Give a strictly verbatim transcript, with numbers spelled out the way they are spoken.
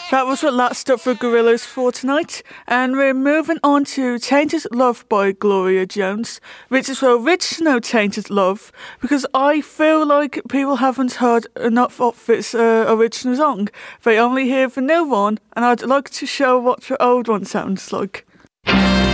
That was what last up for Gorillaz for tonight. And we're moving on to Tainted Love by Gloria Jones, which is her original Tainted Love, because I feel like people haven't heard enough of this uh, original song. They only hear the new one, and I'd like to show what the old one sounds like.